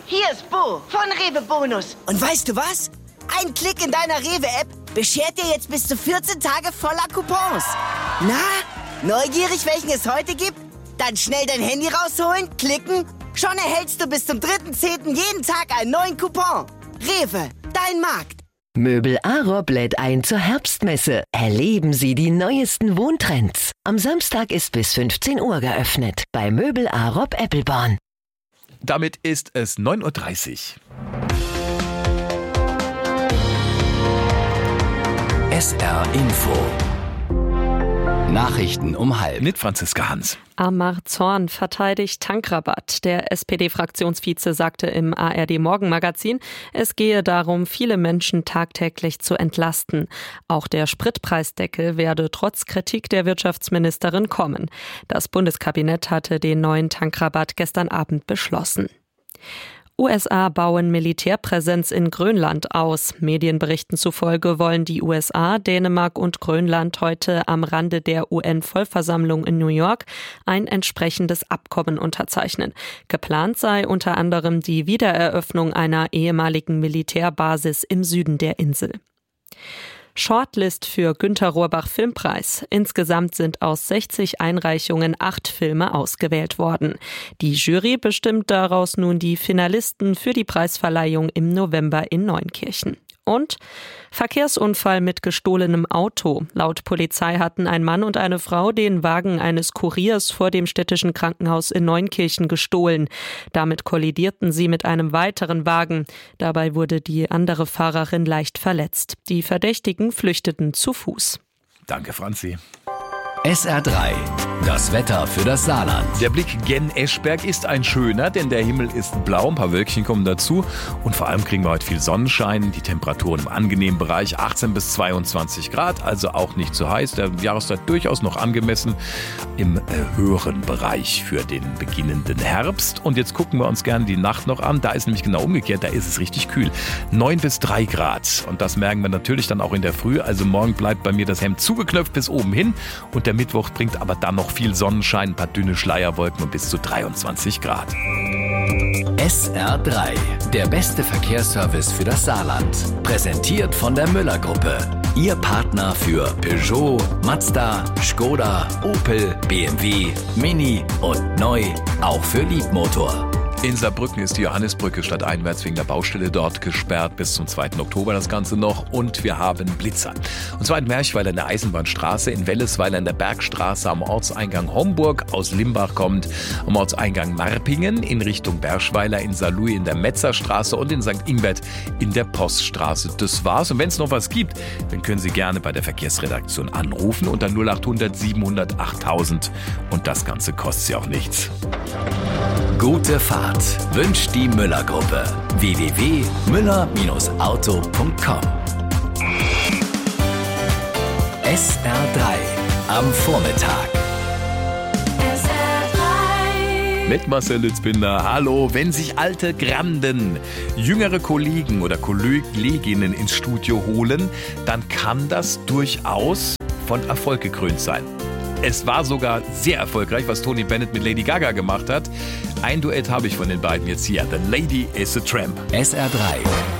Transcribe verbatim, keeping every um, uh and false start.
Hier ist Bo von Rewe Bonus. Und weißt du was? Ein Klick in deiner Rewe-App beschert dir jetzt bis zu vierzehn Tage voller Coupons. Na, neugierig, welchen es heute gibt? Dann schnell dein Handy rausholen, klicken. Schon erhältst du bis zum dritten zehnten jeden Tag einen neuen Coupon. Rewe, dein Markt. Möbel Arob lädt ein zur Herbstmesse. Erleben Sie die neuesten Wohntrends. Am Samstag ist bis fünfzehn Uhr geöffnet bei Möbel Arob Eppelborn. Damit ist es neun Uhr dreißig. S R Info. Nachrichten um halb. Mit Franziska Hans. Amar Zorn verteidigt Tankrabatt. Der S P D-Fraktionsvize sagte im A R D-Morgenmagazin, es gehe darum, viele Menschen tagtäglich zu entlasten. Auch der Spritpreisdeckel werde trotz Kritik der Wirtschaftsministerin kommen. Das Bundeskabinett hatte den neuen Tankrabatt gestern Abend beschlossen. U S A bauen Militärpräsenz in Grönland aus. Medienberichten zufolge wollen die U S A, Dänemark und Grönland heute am Rande der U N-Vollversammlung in New York ein entsprechendes Abkommen unterzeichnen. Geplant sei unter anderem die Wiedereröffnung einer ehemaligen Militärbasis im Süden der Insel. Shortlist für Günter Rohrbach Filmpreis. Insgesamt sind aus sechzig Einreichungen acht Filme ausgewählt worden. Die Jury bestimmt daraus nun die Finalisten für die Preisverleihung im November in Neunkirchen. Und Verkehrsunfall mit gestohlenem Auto. Laut Polizei hatten ein Mann und eine Frau den Wagen eines Kuriers vor dem städtischen Krankenhaus in Neunkirchen gestohlen. Damit kollidierten sie mit einem weiteren Wagen. Dabei wurde die andere Fahrerin leicht verletzt. Die Verdächtigen flüchteten zu Fuß. Danke, Franzi. S R drei. Das Wetter für das Saarland. Der Blick gen Eschberg ist ein schöner, denn der Himmel ist blau, ein paar Wölkchen kommen dazu und vor allem kriegen wir heute viel Sonnenschein, die Temperaturen im angenehmen Bereich achtzehn bis zweiundzwanzig Grad, also auch nicht zu heiß, der Jahreszeit durchaus noch angemessen im äh, höheren Bereich für den beginnenden Herbst. Und jetzt gucken wir uns gerne die Nacht noch an, da ist nämlich genau umgekehrt, da ist es richtig kühl, neun bis drei Grad und das merken wir natürlich dann auch in der Früh, also morgen bleibt bei mir das Hemd zugeknöpft bis oben hin und der Mittwoch bringt aber dann noch viel Sonnenschein, ein paar dünne Schleierwolken und bis zu dreiundzwanzig Grad. S R drei, der beste Verkehrsservice für das Saarland. Präsentiert von der Müller-Gruppe. Ihr Partner für Peugeot, Mazda, Skoda, Opel, B M W, Mini und neu, auch für Liebmotor. In Saarbrücken ist die Johannisbrücke stadteinwärts wegen der Baustelle dort gesperrt bis zum zweiten Oktober das Ganze noch und wir haben Blitzer. Und zwar in Merchweiler in der Eisenbahnstraße, in Wellesweiler in der Bergstraße, am Ortseingang Homburg, aus Limbach kommt, am Ortseingang Marpingen, in Richtung Berschweiler, in Saarlouis in der Metzerstraße und in Sankt Ingbert in der Poststraße. Das war's. Und wenn es noch was gibt, dann können Sie gerne bei der Verkehrsredaktion anrufen unter null achthundert siebenhundert achttausend und das Ganze kostet Sie auch nichts. Gute Fahrt wünscht die Müller-Gruppe. w w w punkt müller Bindestrich auto punkt com. S R drei am Vormittag. S R drei. Mit Marcel Litzbinder. Hallo, wenn sich alte Granden jüngere Kollegen oder Kolleginnen ins Studio holen, dann kann das durchaus von Erfolg gekrönt sein. Es war sogar sehr erfolgreich, was Tony Bennett mit Lady Gaga gemacht hat. Ein Duett habe ich von den beiden jetzt hier. The Lady is a Tramp. S R drei.